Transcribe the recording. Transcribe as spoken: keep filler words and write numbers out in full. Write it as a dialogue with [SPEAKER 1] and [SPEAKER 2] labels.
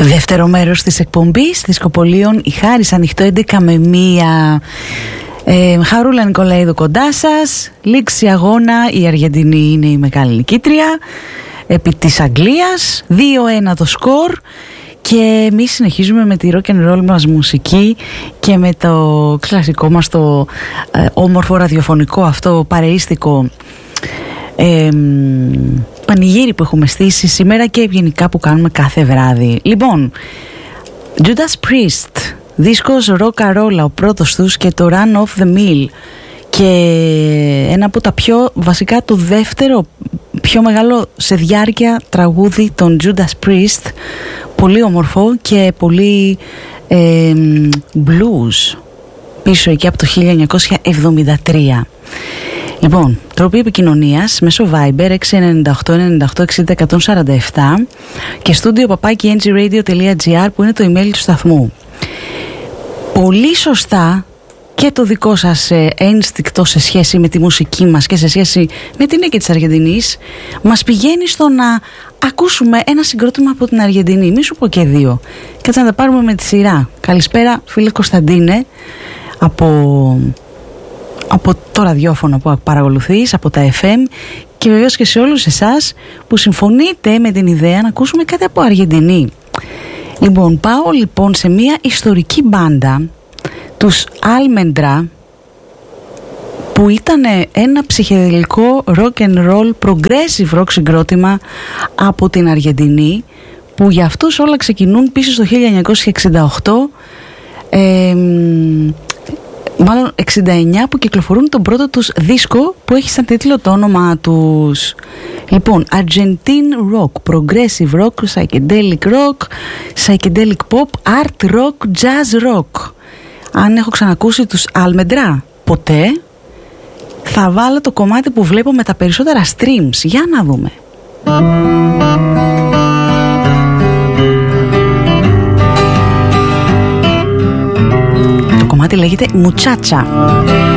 [SPEAKER 1] Δεύτερο μέρος της εκπομπής Δισκοπολίων, η Χάρης ανοιχτό έντεκα με μία. ε, Χαρούλα Νικολαίδου κοντά σας. Λήξη αγώνα, η Αργεντινή είναι η μεγάλη νικήτρια επί της Αγγλίας, δύο ένα το σκορ. Και εμείς συνεχίζουμε με τη rock and roll μας μουσική και με το κλασικό μας το ε, όμορφο ραδιοφωνικό αυτό παρεΐστικο ε, πανηγύρι που έχουμε στήσει σήμερα και γενικά που κάνουμε κάθε βράδυ. Λοιπόν, Judas Priest, δίσκος Rockarola, ο πρώτος τους, και το Run Off the Mill, και ένα από τα πιο βασικά, το δεύτερο πιο μεγάλο σε διάρκεια τραγούδι των Judas Priest, πολύ όμορφο και πολύ ε, blues, πίσω εκεί από το χίλια εννιακόσια εβδομήντα τρία. Λοιπόν, τρόποι επικοινωνίας μέσω Viber έξι εννιά οκτώ εννιά οκτώ εξήντα εκατόν σαράντα επτά και στούντιο παπάκι εν τζι radio τελεία τζι άρ που είναι το email του σταθμού. Πολύ σωστά και το δικό σας ε, ένστικτο σε σχέση με τη μουσική μας και σε σχέση με την νίκη της Αργεντινής μας πηγαίνει στο να ακούσουμε ένα συγκρότημα από την Αργεντινή. Μη σου πω και δύο. Κάτσε να τα πάρουμε με τη σειρά. Καλησπέρα φίλε Κωνσταντίνε από, από το ραδιόφωνο που παρακολουθείς, από τα εφ εμ, και βεβαίως και σε όλους εσάς που συμφωνείτε με την ιδέα να ακούσουμε κάτι από Αργεντινή. Λοιπόν, πάω λοιπόν σε μια ιστορική μπάντα, τους Almendra, που ήταν ένα ψυχεδελικό rock and roll, progressive rock συγκρότημα από την Αργεντινή, που για αυτούς όλα ξεκινούν πίσω στο χίλια εννιακόσια εξήντα οκτώ, ε, μάλλον εξήντα εννιά, που κυκλοφορούν τον πρώτο τους δίσκο που έχει σαν τίτλο το όνομά τους. Λοιπόν, Argentine rock, progressive rock, psychedelic rock, psychedelic pop, art rock, jazz rock. Αν έχω ξανακούσει τους Almendra? Ποτέ. Θα βάλω το κομμάτι που βλέπω με τα περισσότερα streams. Για να δούμε. Το κομμάτι λέγεται Muchacha.